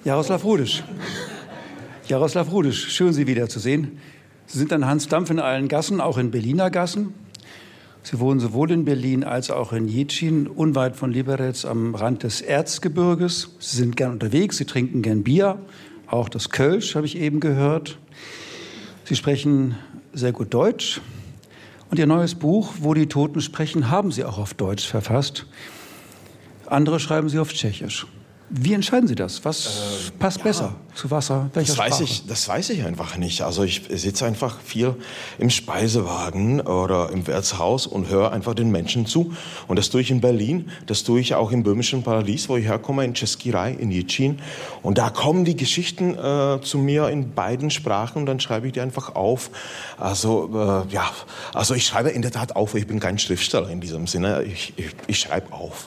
Jaroslav Rudisch. Jaroslav Rudisch, schön, Sie wiederzusehen. Sie sind ein Hans Dampf in allen Gassen, auch in Berliner Gassen. Sie wohnen sowohl in Berlin als auch in Jičín, unweit von Liberec am Rand des Erzgebirges. Sie sind gern unterwegs, Sie trinken gern Bier, auch das Kölsch habe ich eben gehört. Sie sprechen sehr gut Deutsch. Und Ihr neues Buch, Wo die Toten sprechen, haben Sie auch auf Deutsch verfasst. Andere schreiben Sie auf Tschechisch. Wie entscheiden Sie das? Was passt besser zu Wasser? Welcher Sprache? Das weiß ich einfach nicht. Also ich sitze einfach viel im Speisewagen oder im Wirtshaus und höre einfach den Menschen zu. Und das tue ich in Berlin, das tue ich auch im böhmischen Paradies, wo ich herkomme, in Český Raj, in Jičín. Und da kommen die Geschichten zu mir in beiden Sprachen und dann schreibe ich die einfach auf. Also ich schreibe in der Tat auf. Ich bin kein Schriftsteller in diesem Sinne. Ich schreibe auf.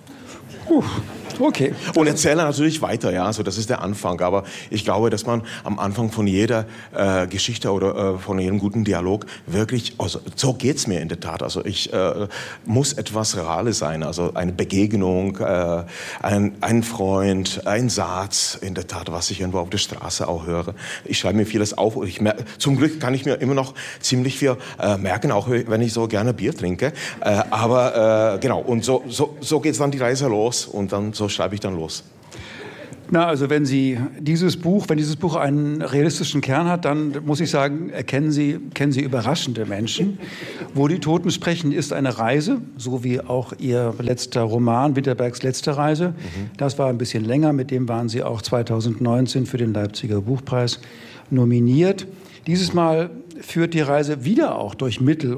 Okay. Und erzähle natürlich weiter, ja, also das ist der Anfang. Aber ich glaube, dass man am Anfang von jeder Geschichte oder von jedem guten Dialog wirklich, also so geht's mir in der Tat. Also ich muss etwas Reales sein, also eine Begegnung, ein Freund, ein Satz, in der Tat, was ich irgendwo auf der Straße auch höre. Ich schreibe mir vieles auf. Und zum Glück kann ich mir immer noch ziemlich viel merken, auch wenn ich so gerne Bier trinke. Aber genau, und so geht's dann die Reise los. Und dann so schreibe ich dann los. Na, also wenn dieses Buch einen realistischen Kern hat, dann muss ich sagen, kennen Sie überraschende Menschen. Wo die Toten sprechen, ist eine Reise, so wie auch Ihr letzter Roman, Winterbergs letzte Reise. Das war ein bisschen länger, mit dem waren Sie auch 2019 für den Leipziger Buchpreis nominiert. Dieses Mal führt die Reise wieder auch durch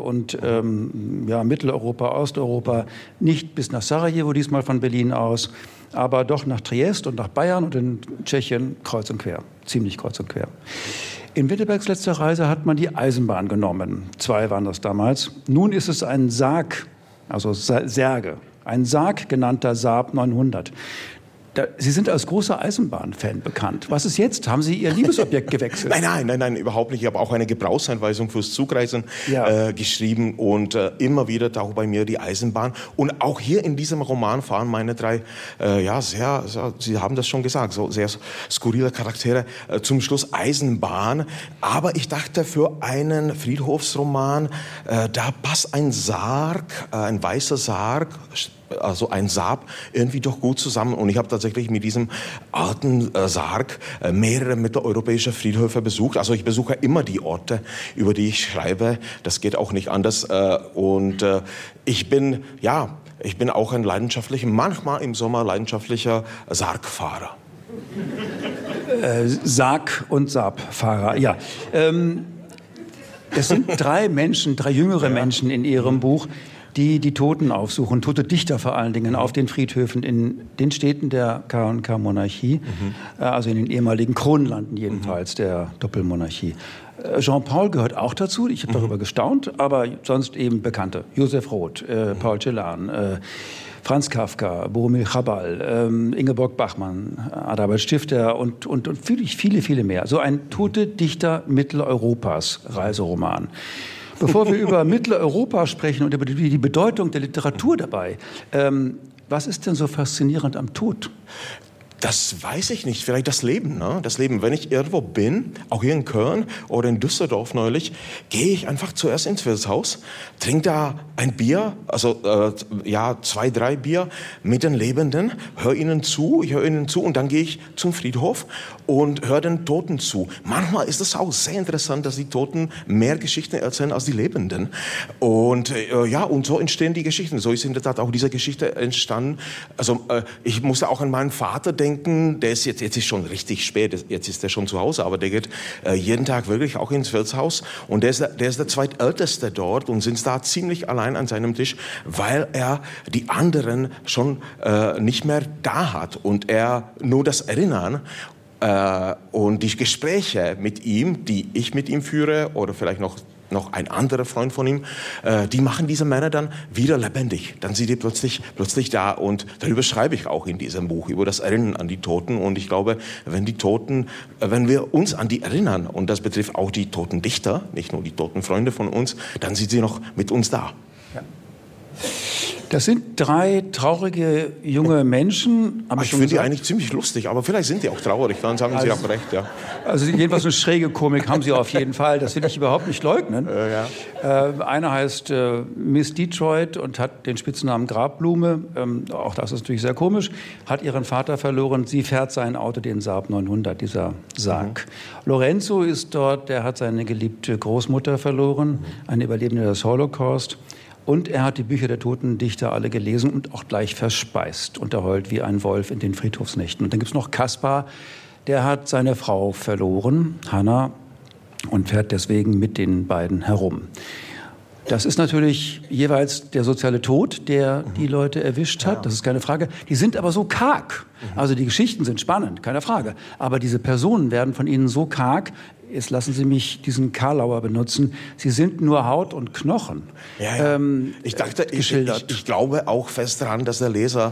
Mitteleuropa, Osteuropa, nicht bis nach Sarajevo, diesmal von Berlin aus, aber doch nach Triest und nach Bayern und in Tschechien kreuz und quer, ziemlich kreuz und quer. In Winterbergs letzter Reise hat man die Eisenbahn genommen. 2 waren das damals. Nun ist es ein Sarg, also Särge, ein Sarg genannter Saab 900. Sie sind als großer Eisenbahnfan bekannt. Was ist jetzt? Haben Sie Ihr Liebesobjekt gewechselt? Nein, überhaupt nicht. Ich habe auch eine Gebrauchsanweisung fürs Zugreisen geschrieben und immer wieder taucht bei mir die Eisenbahn. Und auch hier in diesem Roman fahren meine 3, Sie haben das schon gesagt, so sehr skurrile Charaktere zum Schluss Eisenbahn. Aber ich dachte, für einen Friedhofsroman, da passt ein Sarg, ein weißer Sarg, also ein Saab, irgendwie doch gut zusammen. Und ich habe tatsächlich mit diesem alten Sarg mehrere mitteleuropäische Friedhöfe besucht. Also ich besuche immer die Orte, über die ich schreibe. Das geht auch nicht anders. Und ich bin auch ein manchmal im Sommer leidenschaftlicher Sargfahrer. Sarg- und Saabfahrer, ja. Es sind 3 jüngere Menschen in Ihrem Buch, die Toten aufsuchen, tote Dichter vor allen Dingen, auf den Friedhöfen in den Städten der K&K-Monarchie, also in den ehemaligen Kronlanden jedenfalls der Doppelmonarchie. Jean-Paul gehört auch dazu, ich habe darüber gestaunt, aber sonst eben Bekannte. Josef Roth, Paul Celan, Franz Kafka, Boromir Chabal, Ingeborg Bachmann, Adalbert Stifter und viele, viele mehr. So ein tote Dichter Mitteleuropas Reiseroman. Bevor wir über Mitteleuropa sprechen und über die Bedeutung der Literatur dabei, was ist denn so faszinierend am Tod? Das weiß ich nicht. Vielleicht das Leben, ne? Das Leben. Wenn ich irgendwo bin, auch hier in Köln oder in Düsseldorf neulich, gehe ich einfach zuerst ins Wirtshaus, trinke da ein Bier, also 2, 3 Bier mit den Lebenden, höre ihnen zu und dann gehe ich zum Friedhof und höre den Toten zu. Manchmal ist es auch sehr interessant, dass die Toten mehr Geschichten erzählen als die Lebenden. Und und so entstehen die Geschichten. So ist in der Tat auch diese Geschichte entstanden. Also ich musste auch an meinen Vater denken, der ist jetzt ist schon richtig spät, jetzt ist er schon zu Hause, aber der geht jeden Tag wirklich auch ins Wirtshaus und der ist der zweitälteste dort und sitzt da ziemlich allein an seinem Tisch, weil er die anderen schon nicht mehr da hat und er nur das Erinnern und die Gespräche mit ihm, die ich mit ihm führe oder vielleicht noch ein anderer Freund von ihm, die machen diese Männer dann wieder lebendig. Dann sind die plötzlich da und darüber schreibe ich auch in diesem Buch, über das Erinnern an die Toten. Und ich glaube, wenn wir uns an die erinnern, und das betrifft auch die toten Dichter, nicht nur die toten Freunde von uns, dann sind sie noch mit uns da. Ja. Das sind 3 traurige junge Menschen. Ich finde die eigentlich ziemlich lustig, aber vielleicht sind die auch traurig, dann sagen Sie auch recht. Ja. Also jedenfalls eine schräge Komik haben sie auf jeden Fall, das will ich überhaupt nicht leugnen. Einer heißt Miss Detroit und hat den Spitznamen Grabblume, auch das ist natürlich sehr komisch, hat ihren Vater verloren, sie fährt sein Auto, den Saab 900, dieser Sarg. Lorenzo ist dort, der hat seine geliebte Großmutter verloren, eine Überlebende des Holocaust. Und er hat die Bücher der toten Dichter alle gelesen und auch gleich verspeist und er heult wie ein Wolf in den Friedhofsnächten. Und dann gibt es noch Kaspar, der hat seine Frau verloren, Hannah, und fährt deswegen mit den beiden herum. Das ist natürlich jeweils der soziale Tod, der die Leute erwischt hat, das ist keine Frage. Die sind aber so karg. Also die Geschichten sind spannend, keine Frage. Aber diese Personen werden von ihnen so karg, jetzt lassen Sie mich diesen Karlauer benutzen, sie sind nur Haut und Knochen. Ich glaube auch fest daran, dass der Leser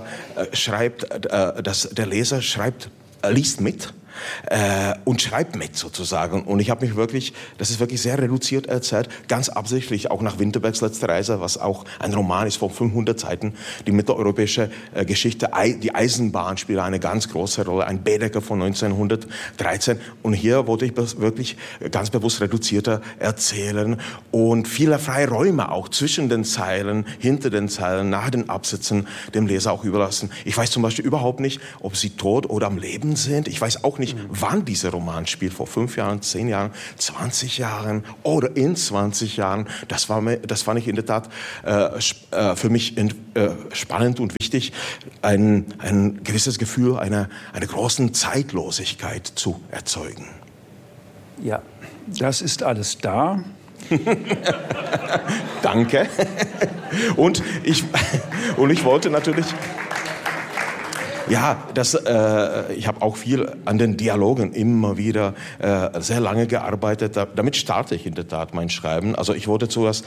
liest mit. Und schreibt mit sozusagen. Und ich habe mich wirklich, das ist wirklich sehr reduziert erzählt, ganz absichtlich, auch nach Winterbergs letzte Reise, was auch ein Roman ist von 500 Seiten, die mitteleuropäische Geschichte, die Eisenbahn spielt eine ganz große Rolle, ein Baedeker von 1913. Und hier wollte ich wirklich ganz bewusst reduzierter erzählen und viele freie Räume auch zwischen den Zeilen, hinter den Zeilen, nach den Absätzen dem Leser auch überlassen. Ich weiß zum Beispiel überhaupt nicht, ob sie tot oder am Leben sind. Ich weiß auch nicht, wann dieser Roman spielt, vor 5 Jahren, 10 Jahren, 20 Jahren oder in 20 Jahren. Das fand ich in der Tat für mich spannend und wichtig, ein gewisses Gefühl einer großen Zeitlosigkeit zu erzeugen. Ja, das ist alles da. Danke. Und ich wollte natürlich... Ja, ich habe auch viel an den Dialogen immer wieder sehr lange gearbeitet. Damit starte ich in der Tat mein Schreiben. Also ich wollte zuerst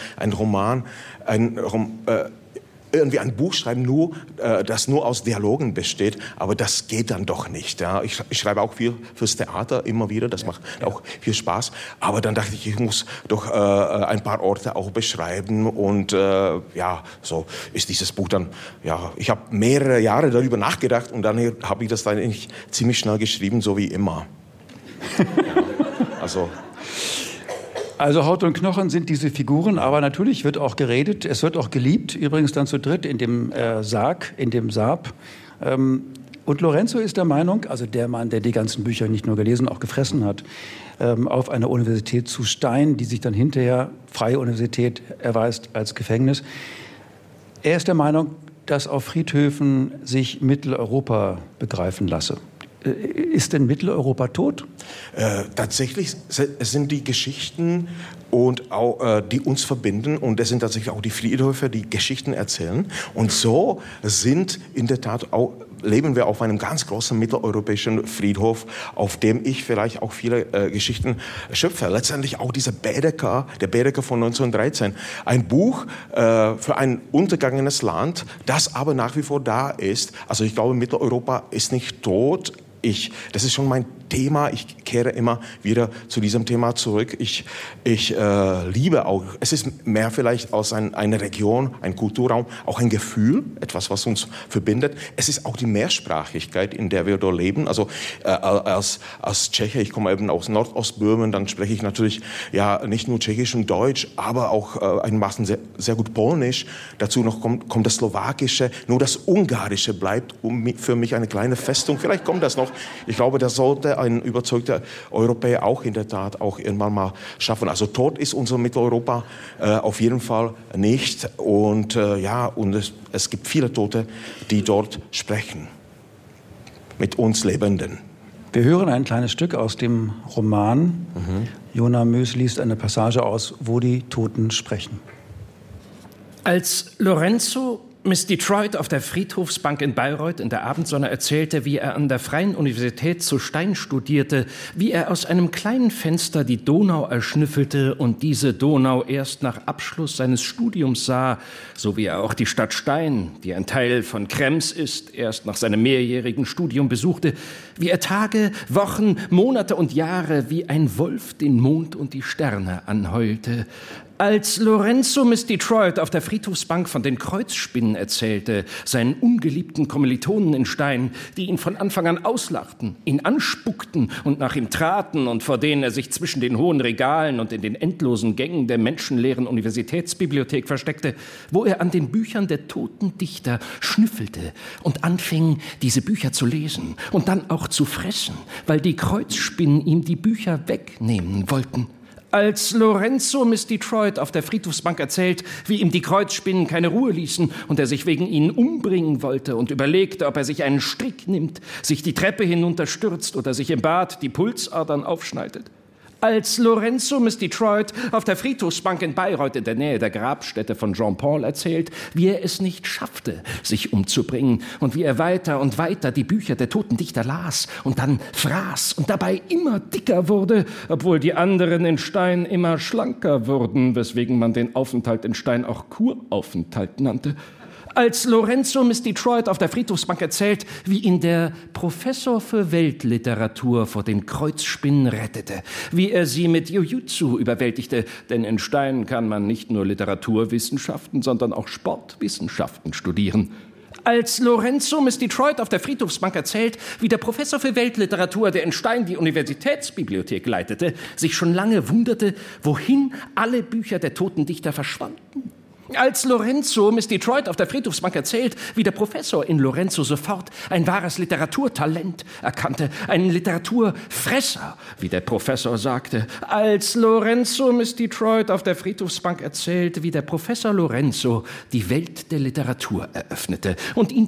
irgendwie ein Buch schreiben, das nur aus Dialogen besteht, aber das geht dann doch nicht. Ja. Ich schreibe auch viel fürs Theater immer wieder, das macht auch viel Spaß. Aber dann dachte ich muss doch ein paar Orte auch beschreiben und so ist dieses Buch dann, ich habe mehrere Jahre darüber nachgedacht und dann habe ich das dann eigentlich ziemlich schnell geschrieben, so wie immer. Also Haut und Knochen sind diese Figuren, aber natürlich wird auch geredet, es wird auch geliebt, übrigens dann zu dritt in dem Sarg, in dem Saab. Und Lorenzo ist der Meinung, also der Mann, der die ganzen Bücher nicht nur gelesen, auch gefressen hat, auf einer Universität zu Stein, die sich dann hinterher, Freie Universität, erweist als Gefängnis. Er ist der Meinung, dass auf Friedhöfen sich Mitteleuropa begreifen lasse. Ist denn Mitteleuropa tot? Tatsächlich, es sind die Geschichten und auch, die uns verbinden und es sind tatsächlich auch die Friedhöfe, die Geschichten erzählen. Und so sind in der Tat auch leben wir auf einem ganz großen mitteleuropäischen Friedhof, auf dem ich vielleicht auch viele Geschichten schöpfe. Letztendlich auch der Baedeker von 1913. Ein Buch für ein untergangenes Land, das aber nach wie vor da ist. Also ich glaube, Mitteleuropa ist nicht tot. Das ist schon mein Thema. Ich kehre immer wieder zu diesem Thema zurück. Ich liebe auch, es ist mehr vielleicht aus einer Region, ein Kulturraum, auch ein Gefühl, etwas, was uns verbindet. Es ist auch die Mehrsprachigkeit, in der wir dort leben. Also als Tscheche, ich komme eben aus Nordostböhmen, dann spreche ich natürlich nicht nur Tschechisch und Deutsch, aber auch einigermaßen sehr, sehr gut Polnisch. Dazu noch kommt das Slowakische. Nur das Ungarische bleibt für mich eine kleine Festung. Vielleicht kommt das noch. Ich glaube, das sollte ein überzeugter Europäer auch in der Tat auch irgendwann mal schaffen. Also tot ist unser Mitteleuropa auf jeden Fall nicht. Und es gibt viele Tote, die dort sprechen. Mit uns Lebenden. Wir hören ein kleines Stück aus dem Roman. Jona Moes liest eine Passage aus, wo die Toten sprechen. Als Lorenzo Miss Detroit auf der Friedhofsbank in Bayreuth in der Abendsonne erzählte, wie er an der Freien Universität zu Stein studierte, wie er aus einem kleinen Fenster die Donau erschnüffelte und diese Donau erst nach Abschluss seines Studiums sah, so wie er auch die Stadt Stein, die ein Teil von Krems ist, erst nach seinem mehrjährigen Studium besuchte, wie er Tage, Wochen, Monate und Jahre wie ein Wolf den Mond und die Sterne anheulte. Als Lorenzo Miss Detroit auf der Friedhofsbank von den Kreuzspinnen erzählte, seinen ungeliebten Kommilitonen in Stein, die ihn von Anfang an auslachten, ihn anspuckten und nach ihm traten und vor denen er sich zwischen den hohen Regalen und in den endlosen Gängen der menschenleeren Universitätsbibliothek versteckte, wo er an den Büchern der toten Dichter schnüffelte und anfing, diese Bücher zu lesen und dann auch zu fressen, weil die Kreuzspinnen ihm die Bücher wegnehmen wollten. Als Lorenzo Miss Detroit auf der Friedhofsbank erzählt, wie ihm die Kreuzspinnen keine Ruhe ließen und er sich wegen ihnen umbringen wollte und überlegte, ob er sich einen Strick nimmt, sich die Treppe hinunterstürzt oder sich im Bad die Pulsadern aufschneidet. Als Lorenzo Miss Detroit auf der Friedhofsbank in Bayreuth in der Nähe der Grabstätte von Jean-Paul erzählt, wie er es nicht schaffte, sich umzubringen und wie er weiter und weiter die Bücher der toten Dichter las und dann fraß und dabei immer dicker wurde, obwohl die anderen in Stein immer schlanker wurden, weswegen man den Aufenthalt in Stein auch Kuraufenthalt nannte. Als Lorenzo Miss Detroit auf der Friedhofsbank erzählt, wie ihn der Professor für Weltliteratur vor den Kreuzspinnen rettete, wie er sie mit Jujutsu überwältigte, denn in Stein kann man nicht nur Literaturwissenschaften, sondern auch Sportwissenschaften studieren. Als Lorenzo Miss Detroit auf der Friedhofsbank erzählt, wie der Professor für Weltliteratur, der in Stein die Universitätsbibliothek leitete, sich schon lange wunderte, wohin alle Bücher der toten Dichter verschwanden. Als Lorenzo Miss Detroit auf der Friedhofsbank erzählt, wie der Professor in Lorenzo sofort ein wahres Literaturtalent erkannte, einen Literaturfresser, wie der Professor sagte. Als Lorenzo Miss Detroit auf der Friedhofsbank erzählt, wie der Professor Lorenzo die Welt der Literatur eröffnete und ihn